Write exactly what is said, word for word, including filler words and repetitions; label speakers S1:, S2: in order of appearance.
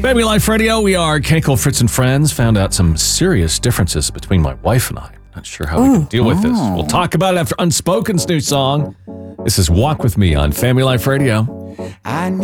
S1: Family Life Radio, we are Kenny Fritz and Friends. Found out some serious differences between my wife and I. Not sure how Ooh. we can deal with this. We'll talk about it after Unspoken's new song. This is Walk With Me on Family Life Radio. I